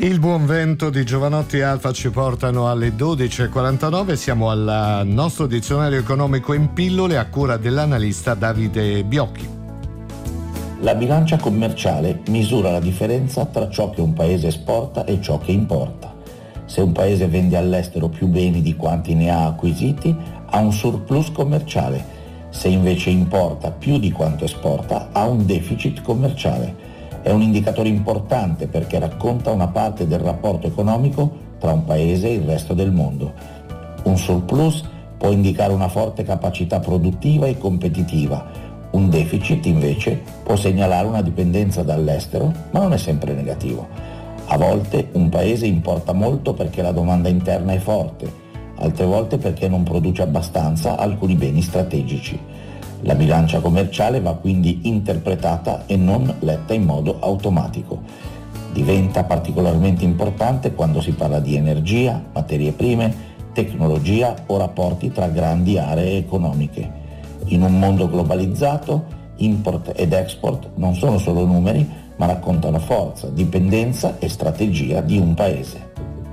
Il buon vento di Giovanotti e Alfa ci portano alle 12.49. Siamo al nostro dizionario economico in pillole a cura dell'analista Davide Biocchi. La bilancia commerciale misura la differenza tra ciò che un paese esporta e ciò che importa. Se un paese vende all'estero più beni di quanti ne ha acquisiti, ha un surplus commerciale. Se invece importa più di quanto esporta, ha un deficit commerciale. È un indicatore importante perché racconta una parte del rapporto economico tra un paese e il resto del mondo. Un surplus può indicare una forte capacità produttiva e competitiva. Un deficit invece può segnalare una dipendenza dall'estero, ma non è sempre negativo. A volte un paese importa molto perché la domanda interna è forte, altre volte perché non produce abbastanza alcuni beni strategici. La bilancia commerciale va quindi interpretata e non letta in modo automatico. Diventa particolarmente importante quando si parla di energia, materie prime, tecnologia o rapporti tra grandi aree economiche. In un mondo globalizzato, import ed export non sono solo numeri, ma raccontano forza, dipendenza e strategia di un paese.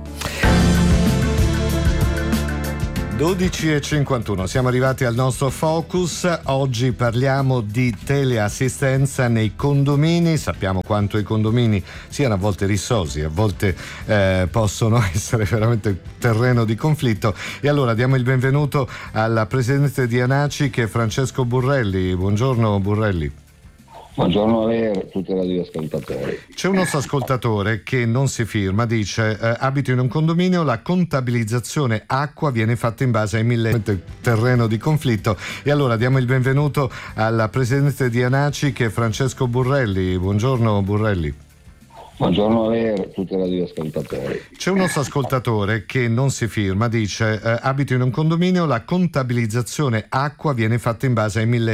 12.51, siamo arrivati al nostro focus. Oggi parliamo di teleassistenza nei condomini. Sappiamo quanto i condomini siano a volte rissosi, a volte possono essere veramente terreno di conflitto. E allora diamo il benvenuto al presidente di ANACI, che è Francesco Burrelli. Buongiorno Burrelli. Buongiorno a lei e a tutti i radioascoltatori. C'è un nostro ascoltatore che non si firma, dice abito in un condominio, la contabilizzazione acqua viene fatta in base ai 1000 terreno di conflitto. E allora diamo il benvenuto al presidente di ANACI, che è Francesco Burrelli. Buongiorno Burrelli. Buongiorno a lei e a tutti i radioascoltatori. C'è un nostro ascoltatore che non si firma, dice abito in un condominio, la contabilizzazione acqua viene fatta in base ai 1000